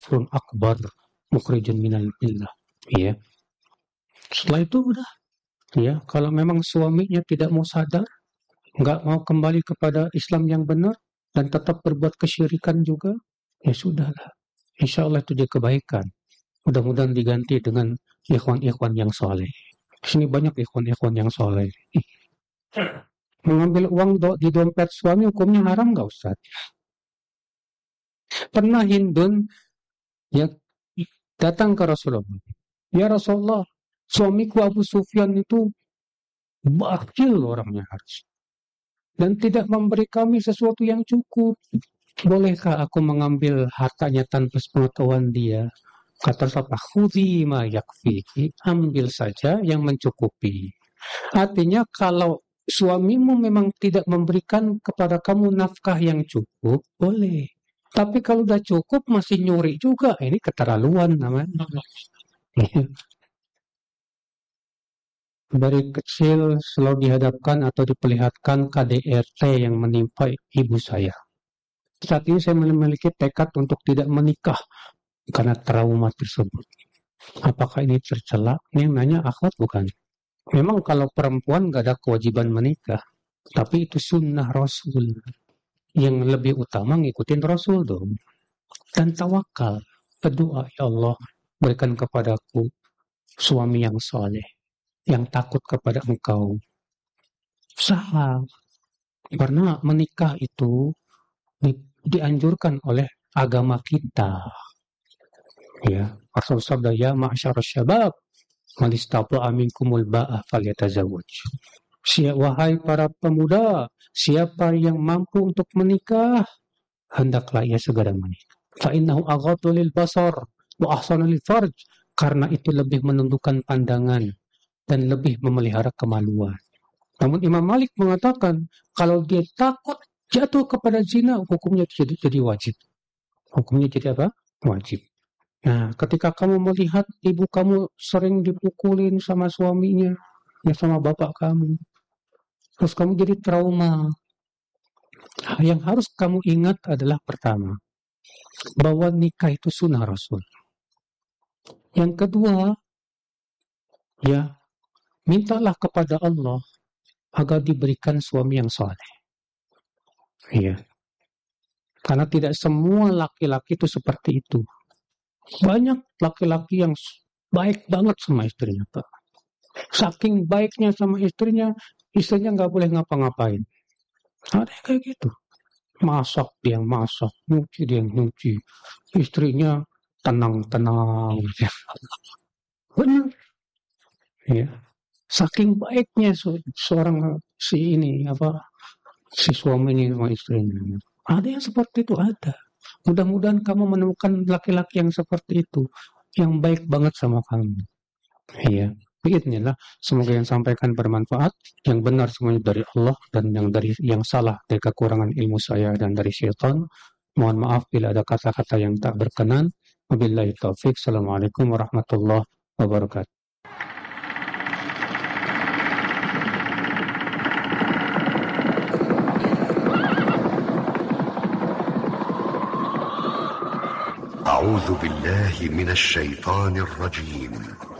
kufrun akbar mukhrijun minal millah. Ya. Setelah itu udah. Ya, kalau memang suaminya tidak mau sadar, nggak mau kembali kepada Islam yang benar dan tetap berbuat kesyirikan juga, ya sudahlah. Insya Allah itu dia kebaikan. Mudah-mudahan diganti dengan ikhwan-ikhwan yang soleh. Di sini banyak ikhwan-ikhwan yang soleh. Mengambil uang di dompet suami hukumnya haram nggak Ustaz? Pernah Hindun ya datang ke Rasulullah. Ya Rasulullah, suamiku Abu Sufyan itu bakhil orangnya harus. Dan tidak memberi kami sesuatu yang cukup. Bolehkah aku mengambil hartanya tanpa sepengetahuan dia? Kata Rasulullah, khudhi ma yakfiki, ambil saja yang mencukupi. Artinya kalau suamimu memang tidak memberikan kepada kamu nafkah yang cukup, boleh. Tapi kalau udah cukup masih nyuri juga, ini keterlaluan namanya. Dari kecil selalu dihadapkan atau diperlihatkan KDRT yang menimpa ibu saya. Saat ini saya memiliki tekad untuk tidak menikah karena trauma tersebut. Apakah ini tercela? Ini yang nanya akhwat bukan? Memang kalau perempuan gak ada kewajiban menikah, tapi itu sunnah Rasul. Yang lebih utama ngikutin Rasul dong. Dan tawakal, berdoa, ya Allah, berikan kepadaku suami yang soleh, yang takut kepada Engkau. Usaha, karena menikah itu dianjurkan oleh agama kita. Ya, Rasul sabda, ya ma'syarus syabab, man istata'a minkumul ba'ah falyatazawwaj. Wahai para pemuda, siapa yang mampu untuk menikah, hendaklah ia segera menikah. Fa innahu aghaddu lil basar wa ahsanu lil farj, karena itu lebih menundukkan pandangan dan lebih memelihara kemaluan. Namun Imam Malik mengatakan, kalau dia takut jatuh kepada zina, hukumnya jadi wajib. Hukumnya jadi apa? Wajib. Nah, ketika kamu melihat ibu kamu sering dipukulin sama suaminya, ya sama bapak kamu, terus kamu jadi trauma. Yang harus kamu ingat adalah pertama, bahwa nikah itu sunnah Rasul. Yang kedua, ya, mintalah kepada Allah agar diberikan suami yang saleh. Iya. Karena tidak semua laki-laki itu seperti itu. Banyak laki-laki yang baik banget sama istrinya, Pak. Saking baiknya sama istrinya nggak boleh ngapa-ngapain. Ada yang kayak gitu. Masak dia yang masak, nyuci dia yang nyuci. Istrinya tenang-tenang. Benar. Ya. Saking baiknya seorang si suami ini sama istrinya. Ada yang seperti itu, ada. Mudah-mudahan kamu menemukan laki-laki yang seperti itu, yang baik banget sama kamu. Iya, biidznillah. Semoga yang sampaikan bermanfaat, yang benar semuanya dari Allah, dan yang salah dari kekurangan ilmu saya dan dari syaitan. Mohon maaf bila ada kata-kata yang tak berkenan. Wabillahi taufik. Assalamualaikum warahmatullahi wabarakatuh. أعوذ بالله من الشيطان الرجيم